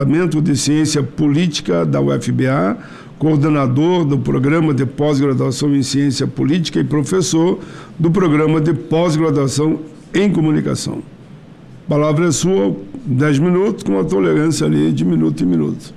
Departamento de Ciência Política da UFBA, coordenador do Programa de Pós-Graduação em Ciência Política e professor do Programa de Pós-Graduação em Comunicação. A palavra é sua, 10 minutos, com a tolerância ali de minuto em minuto.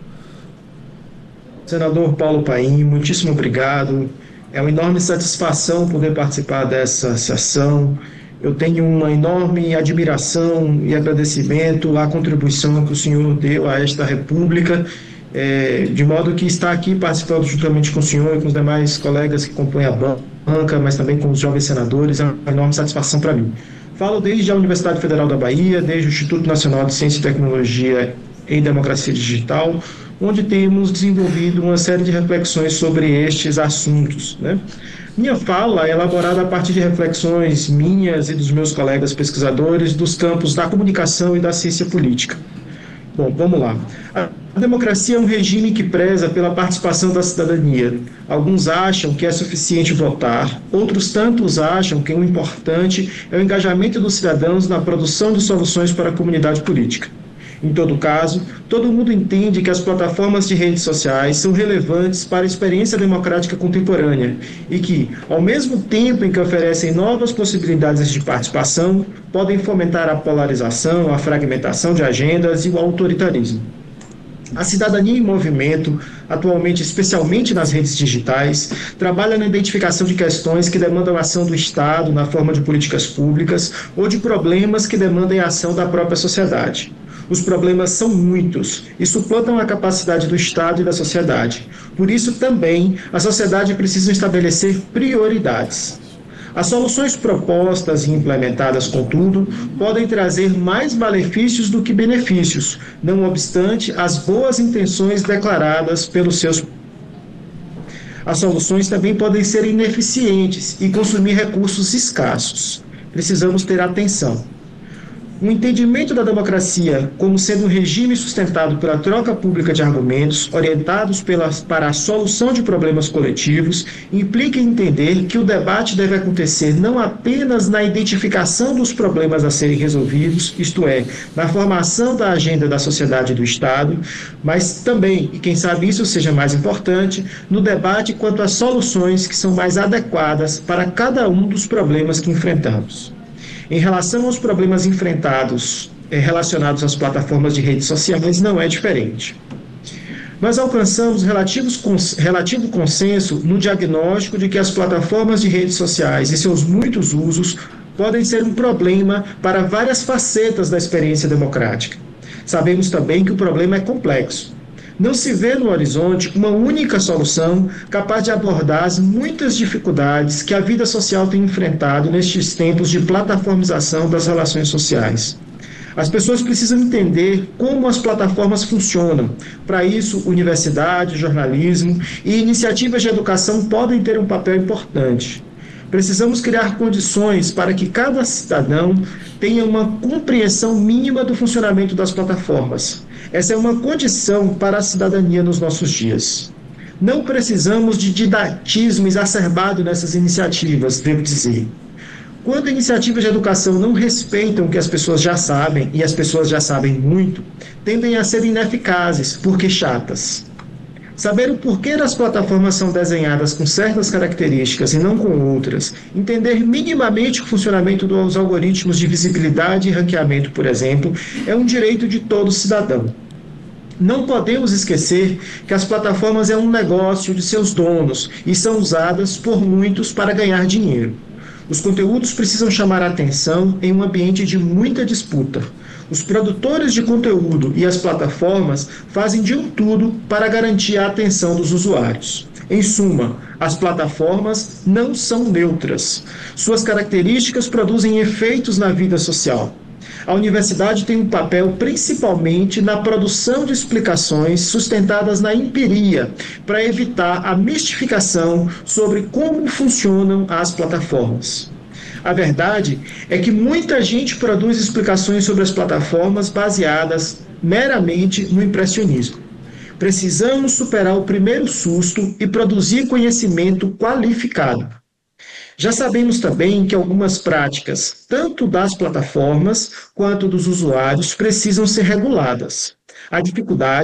Senador Paulo Paim, muitíssimo obrigado. É uma enorme satisfação poder participar dessa sessão. Eu tenho uma enorme admiração e agradecimento à contribuição que o senhor deu a esta República, de modo que estar aqui participando juntamente com o senhor e com os demais colegas que compõem a banca, mas também com os jovens senadores, é uma enorme satisfação para mim. Falo desde a Universidade Federal da Bahia, desde o Instituto Nacional de Ciência e Tecnologia em Democracia Digital, onde temos desenvolvido uma série de reflexões sobre estes assuntos, né? Minha fala é elaborada a partir de reflexões minhas e dos meus colegas pesquisadores dos campos da comunicação e da ciência política. Bom, vamos lá. A democracia é um regime que preza pela participação da cidadania. Alguns acham que é suficiente votar, outros tantos acham que o importante é o engajamento dos cidadãos na produção de soluções para a comunidade política. Em todo caso, todo mundo entende que as plataformas de redes sociais são relevantes para a experiência democrática contemporânea e que, ao mesmo tempo em que oferecem novas possibilidades de participação, podem fomentar a polarização, a fragmentação de agendas e o autoritarismo. A cidadania em movimento, atualmente especialmente nas redes digitais, trabalha na identificação de questões que demandam ação do Estado na forma de políticas públicas ou de problemas que demandem a ação da própria sociedade. Os problemas são muitos e suplantam a capacidade do Estado e da sociedade. Por isso, também, a sociedade precisa estabelecer prioridades. As soluções propostas e implementadas, contudo, podem trazer mais malefícios do que benefícios, não obstante as boas intenções declaradas pelos seus. As soluções também podem ser ineficientes e consumir recursos escassos. Precisamos ter atenção. O entendimento da democracia como sendo um regime sustentado pela troca pública de argumentos, orientados para a solução de problemas coletivos, implica entender que o debate deve acontecer não apenas na identificação dos problemas a serem resolvidos, isto é, na formação da agenda da sociedade e do Estado, mas também, e quem sabe isso seja mais importante, no debate quanto às soluções que são mais adequadas para cada um dos problemas que enfrentamos. Em relação aos problemas enfrentados relacionados às plataformas de redes sociais, não é diferente. Nós alcançamos relativo consenso no diagnóstico de que as plataformas de redes sociais e seus muitos usos podem ser um problema para várias facetas da experiência democrática. Sabemos também que o problema é complexo. Não se vê no horizonte uma única solução capaz de abordar as muitas dificuldades que a vida social tem enfrentado nestes tempos de plataformização das relações sociais. As pessoas precisam entender como as plataformas funcionam. Para isso, universidade, jornalismo e iniciativas de educação podem ter um papel importante. Precisamos criar condições para que cada cidadão tenha uma compreensão mínima do funcionamento das plataformas. Essa é uma condição para a cidadania nos nossos dias. Não precisamos de didatismo exacerbado nessas iniciativas, devo dizer. Quando iniciativas de educação não respeitam o que as pessoas já sabem, e as pessoas já sabem muito, tendem a ser ineficazes, porque chatas. Saber o porquê as plataformas são desenhadas com certas características e não com outras, entender minimamente o funcionamento dos algoritmos de visibilidade e ranqueamento, por exemplo, é um direito de todo cidadão. Não podemos esquecer que as plataformas é um negócio de seus donos e são usadas por muitos para ganhar dinheiro. Os conteúdos precisam chamar a atenção em um ambiente de muita disputa. Os produtores de conteúdo e as plataformas fazem de um tudo para garantir a atenção dos usuários. Em suma, as plataformas não são neutras. Suas características produzem efeitos na vida social. A universidade tem um papel principalmente na produção de explicações sustentadas na empiria, para evitar a mistificação sobre como funcionam as plataformas. A verdade é que muita gente produz explicações sobre as plataformas baseadas meramente no impressionismo. Precisamos superar o primeiro susto e produzir conhecimento qualificado. Já sabemos também que algumas práticas, tanto das plataformas quanto dos usuários, precisam ser reguladas. A dificuldade